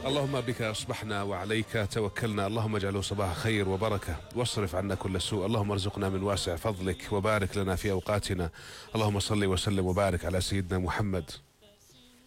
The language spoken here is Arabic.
اللهم بك أصبحنا وعليك توكلنا، اللهم اجعله صباح خير وبركة واصرف عنا كل سوء، اللهم ارزقنا من واسع فضلك وبارك لنا في أوقاتنا. اللهم صل وسلم وبارك على سيدنا محمد